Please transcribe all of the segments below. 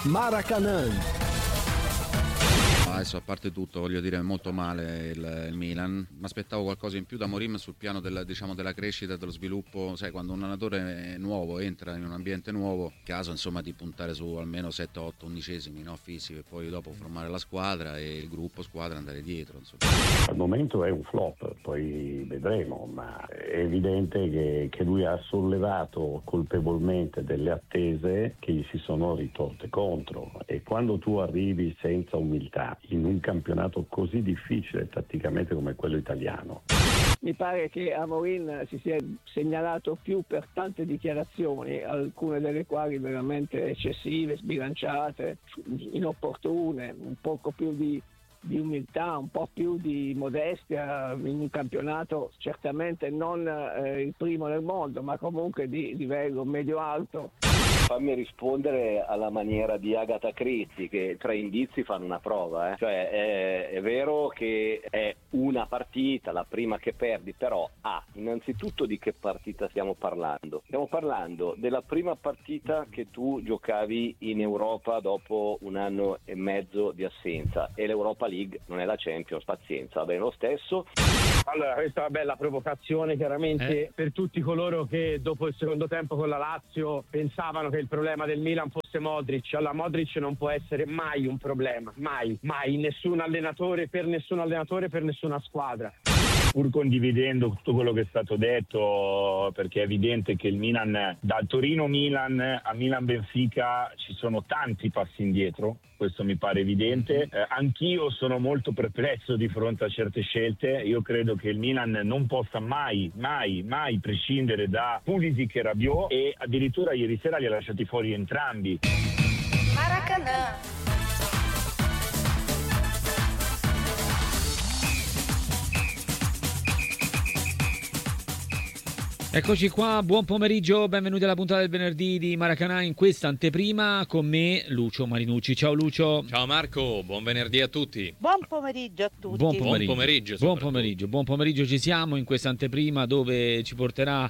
Maracanã. Adesso, a parte tutto, voglio dire, molto male il Milan. Mi aspettavo qualcosa in più da Mourinho sul piano della crescita e dello sviluppo. Sai, quando un allenatore nuovo entra in un ambiente nuovo, caso insomma di puntare su almeno 7, 8, 11esimi, no, fisico, e poi dopo formare la squadra e il gruppo squadra andare dietro, insomma. Al momento è un flop, poi vedremo, ma è evidente che lui ha sollevato colpevolmente delle attese che gli si sono ritorte contro, e quando tu arrivi senza umiltà in un campionato così difficile tatticamente come quello italiano. Mi pare che Amorin si sia segnalato più per tante dichiarazioni, alcune delle quali veramente eccessive, sbilanciate, inopportune, un poco più di umiltà, un po' più di modestia in un campionato certamente non il primo nel mondo, ma comunque di livello medio-alto. Fammi rispondere alla maniera di Agatha Christie, che 3 indizi fanno una prova, Cioè è vero che è una partita, la prima che perdi, però innanzitutto di che partita stiamo parlando? Stiamo parlando della prima partita che tu giocavi in Europa dopo 1 anno e mezzo di assenza, e l'Europa League non è la Champions, pazienza, va bene lo stesso. Allora, questa è una bella provocazione chiaramente per tutti coloro che dopo il secondo tempo con la Lazio pensavano che il problema del Milan fosse Modric. Allora, Modric non può essere mai un problema, mai, nessun allenatore, per nessuna squadra. Pur condividendo tutto quello che è stato detto, perché è evidente che il Milan, dal Torino-Milan a Milan-Benfica ci sono tanti passi indietro, questo mi pare evidente. Anch'io sono molto perplesso di fronte a certe scelte. Io credo che il Milan non possa mai prescindere da Pulisic e Rabiot, e addirittura ieri sera li ha lasciati fuori entrambi. Maracanã. Eccoci qua, buon pomeriggio, benvenuti alla puntata del venerdì di Maracanã. In questa anteprima con me Lucio Marinucci. Ciao Lucio. Ciao Marco, buon venerdì a tutti. Buon pomeriggio a tutti. Buon pomeriggio, ci siamo in questa anteprima dove ci porterà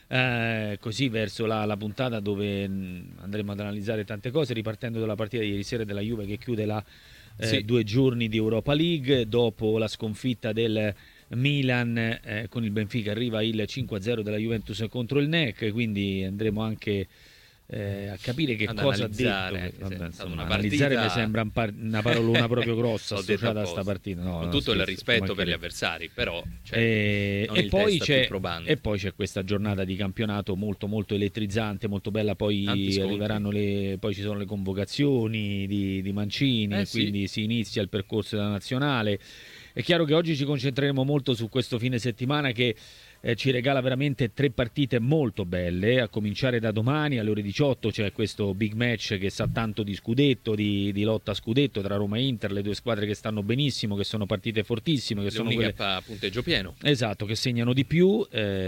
così verso la puntata dove andremo ad analizzare tante cose, ripartendo dalla partita di ieri sera della Juve che chiude la 2 giorni di Europa League. Dopo la sconfitta del Milan con il Benfica arriva il 5-0 della Juventus contro il NEC, quindi andremo anche a capire che cosa ha detto. Analizzare mi sembra una parolona proprio grossa associata a sta partita. Con tutto il rispetto per gli avversari, però e poi c'è questa giornata di campionato molto molto elettrizzante, molto bella. Poi arriveranno poi ci sono le convocazioni di Mancini, quindi si inizia il percorso della nazionale. È chiaro che oggi ci concentreremo molto su questo fine settimana che ci regala veramente 3 partite molto belle, a cominciare da domani alle ore 18 c'è questo big match che sa tanto di scudetto, di lotta a scudetto tra Roma e Inter, le 2 squadre che stanno benissimo, che sono partite fortissime, che sono quelle a punteggio pieno. Esatto, che segnano di più.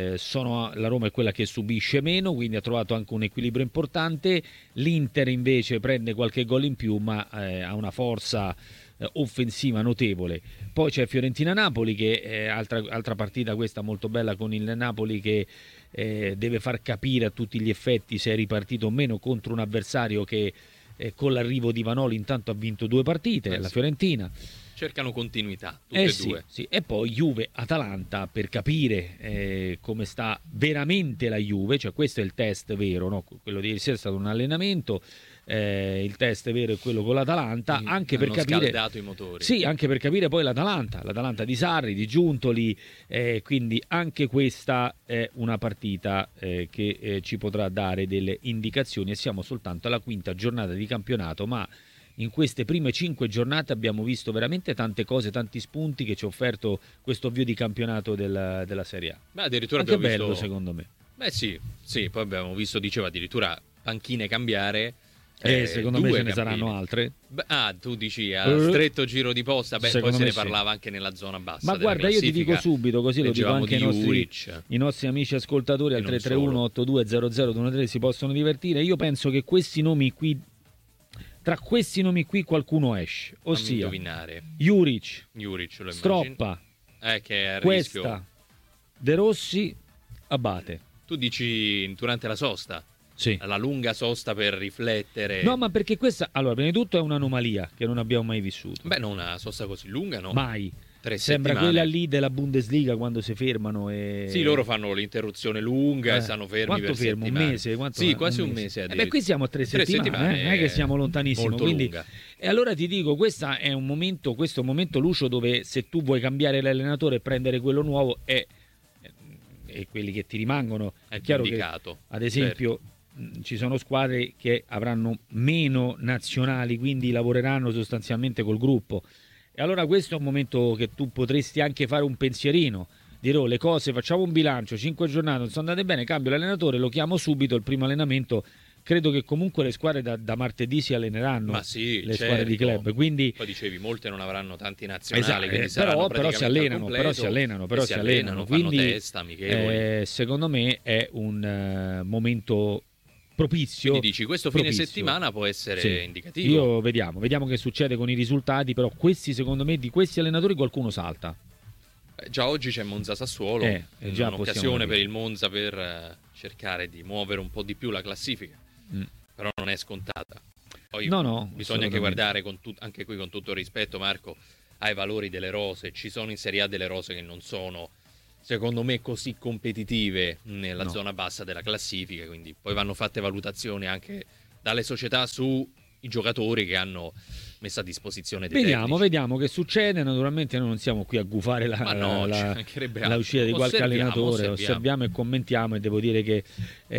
La Roma è quella che subisce meno, quindi ha trovato anche un equilibrio importante. L'Inter invece prende qualche gol in più, ma ha una forza offensiva notevole. Poi c'è Fiorentina-Napoli che è altra partita, questa molto bella, con il Napoli che deve far capire a tutti gli effetti se è ripartito o meno contro un avversario che con l'arrivo di Vanoli intanto ha vinto 2 partite, la Fiorentina. Cercano continuità, tutte e due. Sì. E poi Juve-Atalanta per capire come sta veramente la Juve, cioè questo è il test vero, no? Quello di ieri sera è stato un allenamento, il test vero è quello con l'Atalanta, anche per capire, scaldato i motori. Sì, anche per capire poi l'Atalanta di Sarri, di Giuntoli, quindi anche questa è una partita che ci potrà dare delle indicazioni, e siamo soltanto alla 5ª giornata di campionato, ma in queste prime 5 giornate abbiamo visto veramente tante cose, tanti spunti che ci ha offerto questo avvio di campionato della Serie A. Beh, addirittura anche abbiamo bello visto... secondo me. Beh sì, poi abbiamo visto, diceva addirittura panchine cambiare. Secondo me ce ne saranno altre. Tu dici a stretto giro di posta. Poi se ne parlava anche nella zona bassa. Ma guarda, io ti dico subito, così lo dico anche ai nostri amici ascoltatori al 331-8200-213 si possono divertire. Io penso che questi nomi qui, tra questi nomi qui qualcuno esce, ossia Juric, Stroppa, che è a Questa, De Rossi, Abate. Tu dici durante la sosta? la lunga sosta per riflettere. No, ma perché questa, allora, prima di tutto è un'anomalia che non abbiamo mai vissuto. Beh, non una sosta così lunga, no? Mai. 3 Sembra settimane. quella lì della Bundesliga quando si fermano e... Sì, loro fanno l'interruzione lunga e stanno fermi quanto per fermo? settimane. Un mese? Sì, quasi un mese. Beh, qui siamo a 3 settimane, non è che siamo lontanissimo. Molto Quindi... lunga. E allora ti dico, questo è un momento lucio dove se tu vuoi cambiare l'allenatore e prendere quello nuovo e quelli che ti rimangono, è chiaro indicato, che, ad esempio, ci sono squadre che avranno meno nazionali, quindi lavoreranno sostanzialmente col gruppo. E allora questo è un momento che tu potresti anche fare un pensierino, dire le cose, facciamo un bilancio, 5 giornate non sono andate bene, cambio l'allenatore, lo chiamo subito, il primo allenamento. Credo che comunque le squadre da martedì si alleneranno, ma sì, le squadre di club, quindi poi dicevi molte non avranno tanti nazionali, quindi però si allenano, quindi fanno testa, amichevoli. Secondo me è un momento propizio. Quindi dici questo fine settimana può essere indicativo. Io vediamo che succede con i risultati, però questi secondo me di questi allenatori qualcuno salta. Già oggi c'è Monza Sassuolo, è già un'occasione per il Monza per cercare di muovere un po' di più la classifica. Però non è scontata. Poi bisogna anche guardare anche qui con tutto il rispetto, Marco, ai valori delle rose. Ci sono in Serie A delle rose che non sono, secondo me, così competitive nella zona bassa della classifica, quindi poi vanno fatte valutazioni anche dalle società sui giocatori che hanno messo a disposizione dei vediamo che succede. Naturalmente noi non siamo qui a gufare la uscita di qualche allenatore, osserviamo e commentiamo, e devo dire che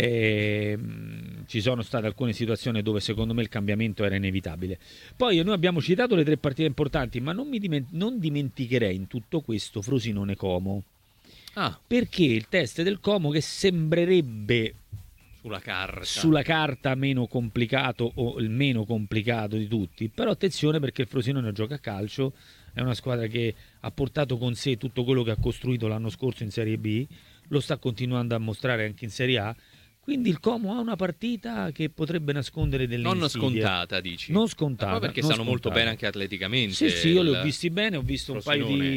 ci sono state alcune situazioni dove secondo me il cambiamento era inevitabile. Poi noi abbiamo citato le 3 partite importanti, ma non dimenticherei in tutto questo Frosinone-Como, perché il test del Como, che sembrerebbe sulla carta meno complicato o il meno complicato di tutti, però attenzione, perché il Frosinone gioca a calcio, è una squadra che ha portato con sé tutto quello che ha costruito l'anno scorso in Serie B, lo sta continuando a mostrare anche in Serie A, quindi il Como ha una partita che potrebbe nascondere delle non insidie. Scontata, dici? Non scontata. Ma poi perché stanno molto bene anche atleticamente. Sì, io li ho visti bene, ho visto Frosinone. Un paio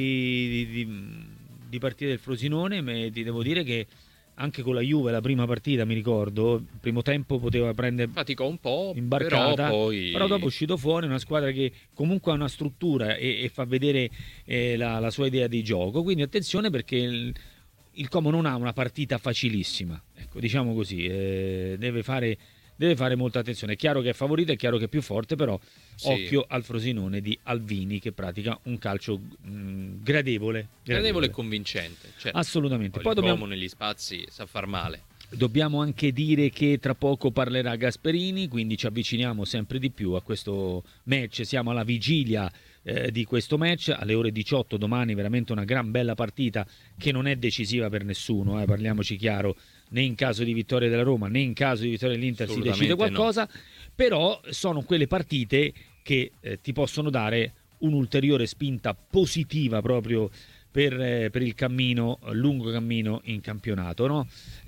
di partite del Frosinone, ma ti devo dire che anche con la Juve la prima partita, mi ricordo, il primo tempo poteva prendere, faticò un po', imbarcata, però dopo è uscito fuori una squadra che comunque ha una struttura e fa vedere la sua idea di gioco, quindi attenzione, perché il Como non ha una partita facilissima, ecco, diciamo così, deve fare molta attenzione. È chiaro che è favorito, è chiaro che è più forte, però occhio al Frosinone di Alvini, che pratica un calcio gradevole e convincente, certo. Assolutamente. Poi dobbiamo negli spazi sa far male. Dobbiamo anche dire che tra poco parlerà Gasperini, quindi ci avviciniamo sempre di più a questo match, siamo alla vigilia di questo match, alle ore 18 domani, veramente una gran bella partita che non è decisiva per nessuno, parliamoci chiaro, né in caso di vittoria della Roma né in caso di vittoria dell'Inter si decide qualcosa, però sono quelle partite che ti possono dare un'ulteriore spinta positiva proprio per il cammino, lungo cammino in campionato, no?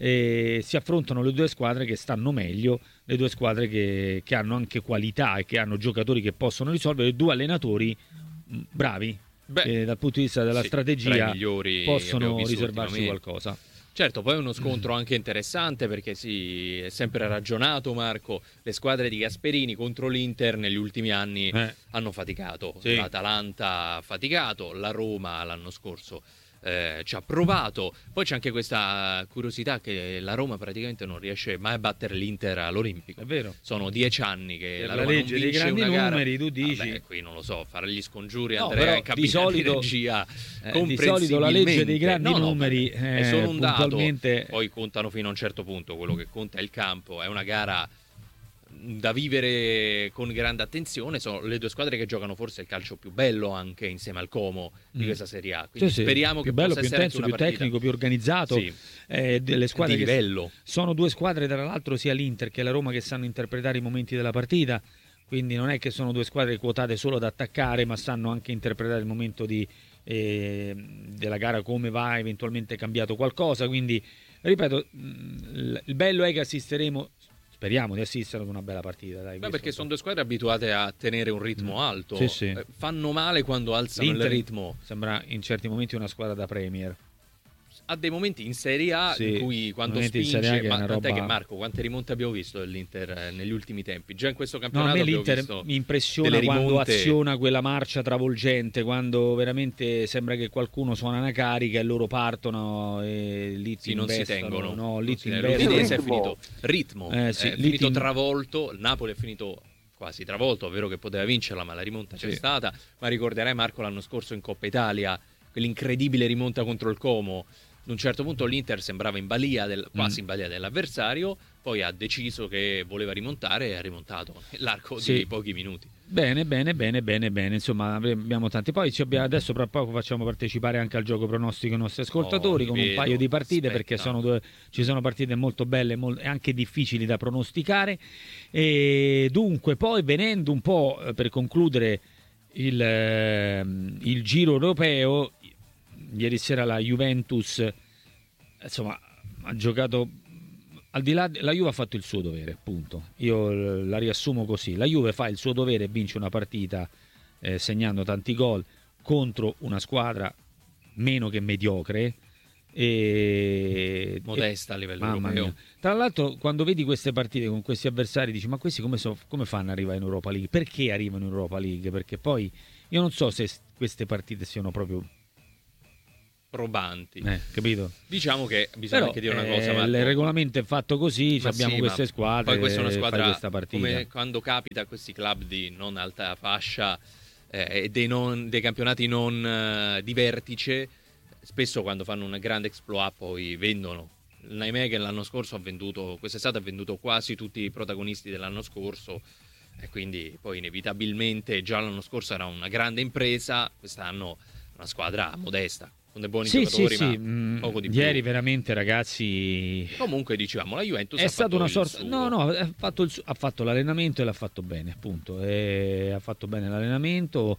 Si affrontano le 2 squadre che stanno meglio, le 2 squadre che hanno anche qualità e che hanno giocatori che possono risolvere, 2 allenatori bravi, dal punto di vista della strategia possono riservarsi qualcosa. Certo, poi è uno scontro anche interessante, perché è sempre ragionato, Marco, le squadre di Gasperini contro l'Inter negli ultimi anni hanno faticato, l'Atalanta ha faticato, la Roma l'anno scorso ci ha provato, poi c'è anche questa curiosità che la Roma praticamente non riesce mai a battere l'Inter all'Olimpico. È vero. Sono 10 anni che la Roma legge non vince dei grandi una gara. numeri, tu dici. Vabbè, qui non lo so, fare gli scongiuri, no, Andrea, in cabina di solito, regia, di solito la legge dei grandi numeri è solo un dato, puntualmente... poi contano fino a un certo punto, quello che conta è il campo, è una gara da vivere con grande attenzione. Sono le 2 squadre che giocano forse il calcio più bello anche insieme al Como di questa Serie A, quindi speriamo più che bello, possa più essere intenso, più partita tecnico, più organizzato, delle squadre di livello. Sono 2 squadre, tra l'altro, sia l'Inter che la Roma, che sanno interpretare i momenti della partita, quindi non è che sono 2 squadre quotate solo ad attaccare, ma sanno anche interpretare il momento della gara, come va eventualmente cambiato qualcosa. Quindi ripeto, il bello è che speriamo di assistere ad una bella partita, dai. Perché sono 2 squadre abituate a tenere un ritmo alto. Sì. Fanno male quando alzano l'Inter il ritmo. Sembra in certi momenti una squadra da Premier. ha dei momenti in Serie A in cui quando spinge, ma tant'è che Marco, quante rimonte abbiamo visto dell'Inter negli ultimi tempi? Già in questo campionato a me l'Inter mi impressiona quando aziona quella marcia travolgente, quando veramente sembra che qualcuno suona una carica e loro partono e lì non si tengono. No, lì l'Udinese è finito ritmo, è finito travolto, il Napoli è finito quasi travolto, è vero che poteva vincerla, ma la rimonta c'è stata. Ma ricorderai, Marco, l'anno scorso in Coppa Italia, quell'incredibile rimonta contro il Como. Ad un certo punto l'Inter sembrava in balia quasi in balia dell'avversario, poi ha deciso che voleva rimontare e ha rimontato nell'arco di pochi minuti. Bene. Insomma, abbiamo tanti. Poi adesso tra poco facciamo partecipare anche al gioco pronostico i nostri ascoltatori con un paio di partite, perché ci sono partite molto belle e anche difficili da pronosticare. E dunque, poi venendo un po' per concludere il giro europeo, ieri sera la Juventus, insomma, ha giocato, al di là, la Juve ha fatto il suo dovere, punto. Io la riassumo così: la Juve fa il suo dovere e vince una partita segnando tanti gol contro una squadra meno che mediocre e modesta a livello europeo. Tra l'altro, quando vedi queste partite con questi avversari dici: ma questi come fanno ad arrivare in Europa League? Perché arrivano in Europa League? Perché poi io non so se queste partite siano proprio probanti, capito? Diciamo che bisogna anche dire una cosa, Marco. Il regolamento è fatto così, abbiamo queste squadre, poi questa è una squadra questa partita. Come quando capita a questi club di non alta fascia e dei campionati non di vertice, spesso quando fanno un grande exploit poi vendono. Il Nijmegen l'anno scorso quest'estate ha venduto quasi tutti i protagonisti dell'anno scorso, e quindi poi inevitabilmente già l'anno scorso era una grande impresa, quest'anno una squadra modesta, con dei buoni giocatori, ma poco di più. Ieri veramente, ragazzi, comunque dicevamo, la Juventus è stata una sorta suo. Ha fatto l'allenamento e l'ha fatto bene, appunto, ha fatto bene l'allenamento,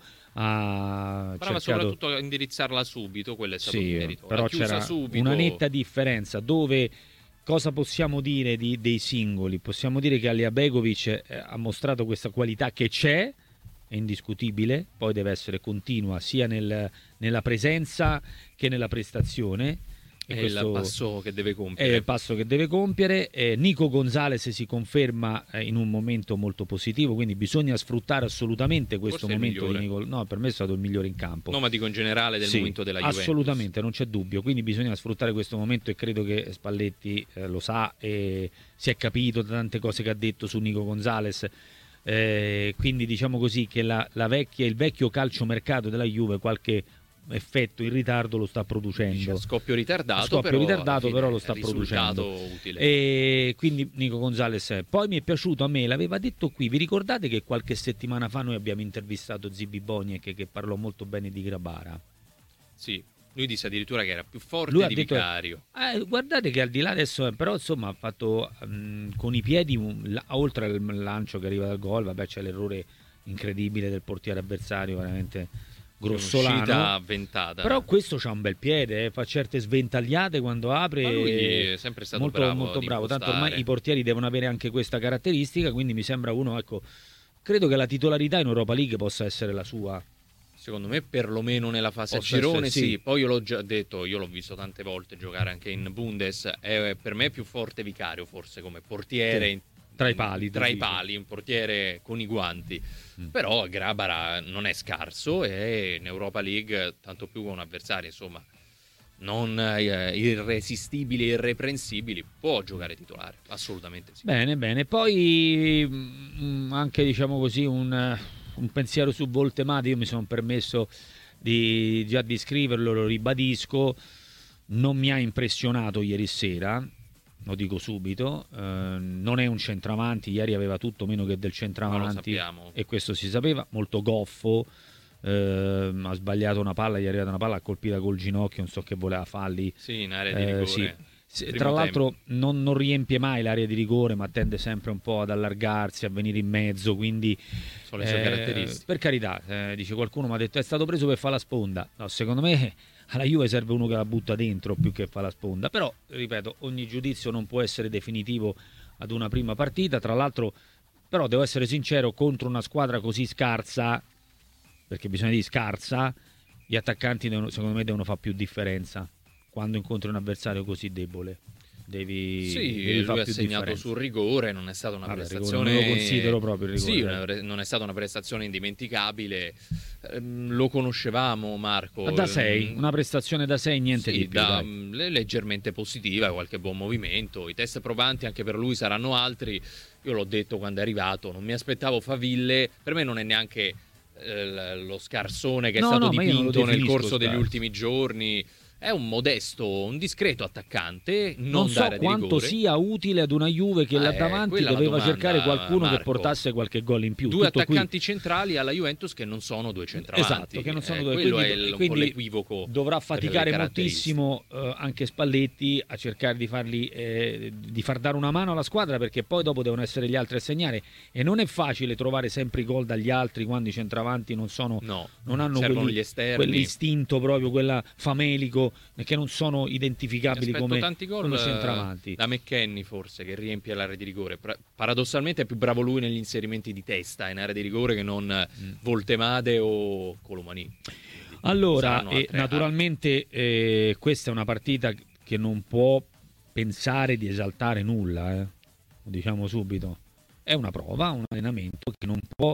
brava soprattutto a indirizzarla subito, quello è stato il merito. Però c'era una netta differenza. Dove cosa possiamo dire dei singoli? Possiamo dire che Aliabegovic ha mostrato questa qualità che c'è, è indiscutibile, poi deve essere continua sia nella presenza che nella prestazione. E il passo che deve compiere. È il passo che deve compiere. Nico Gonzalez si conferma in un momento molto positivo, quindi bisogna sfruttare assolutamente questo momento di Nico. No, per me è stato il migliore in campo. No, ma dico in generale del momento della Juventus. Assolutamente, non c'è dubbio. Quindi bisogna sfruttare questo momento, e credo che Spalletti lo sa e si è capito da tante cose che ha detto su Nico Gonzalez. Quindi diciamo così che il vecchio calciomercato della Juve qualche effetto in ritardo lo sta producendo. Scoppio ritardato, però lo sta producendo. Utile. E quindi Nico Gonzalez poi mi è piaciuto, a me l'aveva detto qui, vi ricordate che qualche settimana fa noi abbiamo intervistato Zibi Boniek che parlò molto bene di Grabara? Sì, lui disse addirittura che era più forte di Vicario. Guardate che al di là adesso, però insomma ha fatto con i piedi, oltre al lancio che arriva dal gol, vabbè, c'è l'errore incredibile del portiere avversario, veramente grossolano, avventata. Però questo c'ha un bel piede, fa certe sventagliate quando apre. Ma lui è sempre stato molto bravo. Tanto ormai i portieri devono avere anche questa caratteristica, quindi mi sembra uno, credo che la titolarità in Europa League possa essere la sua. Secondo me perlomeno nella fase a girone sì. Poi io l'ho già detto, io l'ho visto tante volte giocare anche in Bundes, per me è più forte Vicario forse come portiere, sì. Tra i pali, un portiere con i guanti. Però Grabara non è scarso e in Europa League, tanto più con avversari insomma non irresistibili e irreprensibili, può giocare titolare, assolutamente sì. Bene. Poi anche diciamo così un pensiero su Voltemade, io mi sono permesso di scriverlo, lo ribadisco, non mi ha impressionato ieri sera. Lo dico subito, non è un centravanti, ieri aveva tutto meno che del centravanti e questo si sapeva, molto goffo, ha sbagliato una palla, gli è arrivata una palla colpita col ginocchio, non so che voleva farli. Sì, in area di rigore. Sì. Tra l'altro non riempie mai l'area di rigore, ma tende sempre un po' ad allargarsi, a venire in mezzo, quindi sono le sue caratteristiche. Per carità, dice qualcuno mi ha detto è stato preso per fare la sponda. No, secondo me alla Juve serve uno che la butta dentro più che fa la sponda, però ripeto, ogni giudizio non può essere definitivo ad una prima partita. Tra l'altro, però devo essere sincero, contro una squadra così scarsa, perché bisogna dire scarsa, gli attaccanti secondo me devono fare più differenza. quando incontri un avversario così debole. Devi lui fare ha più segnato differenza. sul rigore, non è stata una prestazione, non lo considero proprio il rigore. Sì, non è stata una prestazione indimenticabile. Lo conoscevamo, Marco, Da 6, una prestazione da 6, niente di più, leggermente positiva, qualche buon movimento. I test provanti anche per lui saranno altri. Io l'ho detto quando è arrivato, non mi aspettavo faville, per me non è neanche lo scarsone che è stato dipinto nel corso degli ultimi giorni. È un modesto, un discreto attaccante, non so dare di quanto rigore. sia utile ad una Juve che là davanti doveva cercare qualcuno, Marco, che portasse qualche gol in più. Due attaccanti centrali alla Juventus che non sono due centravanti. Esatto, che non sono due. Quello quindi, è un po' l'equivoco. Dovrà faticare moltissimo anche Spalletti a cercare di di far dare una mano alla squadra, perché poi dopo devono essere gli altri a segnare e non è facile trovare sempre i gol dagli altri quando i centravanti non hanno quell'istinto proprio, quella famelico, che non sono identificabili come centravanti. Da McKennie forse, che riempie l'area di rigore. Paradossalmente è più bravo lui negli inserimenti di testa in area di rigore che non Voltemade o Colomani. Allora, naturalmente questa è una partita che non può pensare di esaltare nulla, lo diciamo subito. È una prova, un allenamento che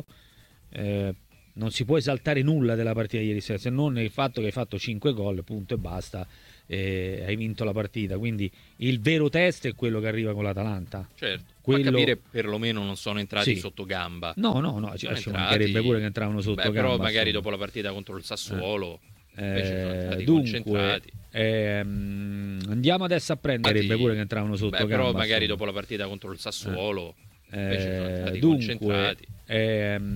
non si può esaltare nulla della partita di ieri sera, se non il fatto che hai fatto 5 gol, punto e basta, hai vinto la partita. Quindi il vero test è quello che arriva con l'Atalanta. Certo, fa capire perlomeno non sono entrati sotto gamba. No, ci mancherebbe pure che entravano sotto gamba. Però magari dopo la partita contro il Sassuolo dunque concentrati. Andiamo adesso a prendere pure che entravano sotto gamba. Però magari dopo la partita contro il Sassuolo dunque concentrati.